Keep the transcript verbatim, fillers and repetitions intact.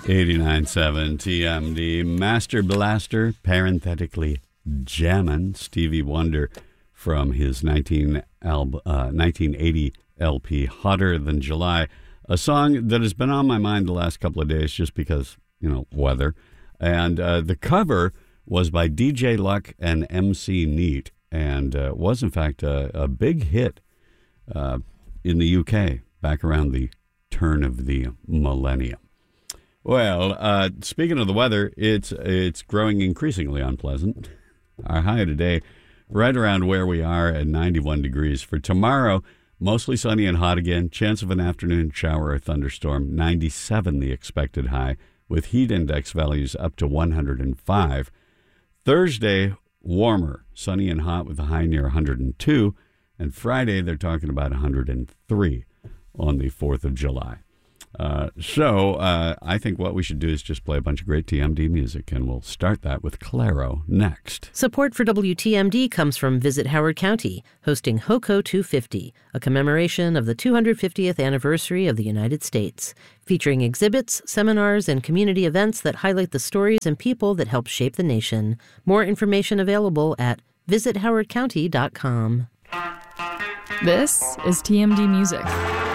eighty-nine point seven T M D. Master Blaster, parenthetically Jammin', Stevie Wonder from his nineteen alb- uh, nineteen eighty L P, Hotter Than July. A song that has been on my mind the last couple of days just because, you know, weather. And uh, the cover was by D J Luck and M C Neat, and uh, was, in fact, a, a big hit uh, in the U K back around the turn of the millennium. Well, uh, speaking of the weather, it's it's growing increasingly unpleasant. Our high today, right around where we are at ninety-one degrees. For tomorrow, mostly sunny and hot again. Chance of an afternoon shower or thunderstorm. ninety-seven the expected high, with heat index values up to one hundred five. Thursday, warmer, sunny and hot with a high near one hundred two. And Friday, they're talking about one hundred three on the fourth of July. Uh, so uh, I think what we should do is just play a bunch of great T M D music, and we'll start that with Claro next. Support for W T M D comes from Visit Howard County, hosting HOCO two fifty, a commemoration of the two hundred fiftieth anniversary of the United States, featuring exhibits, seminars, and community events that highlight the stories and people that helped shape the nation. More information available at visit howard county dot com. This is T M D Music.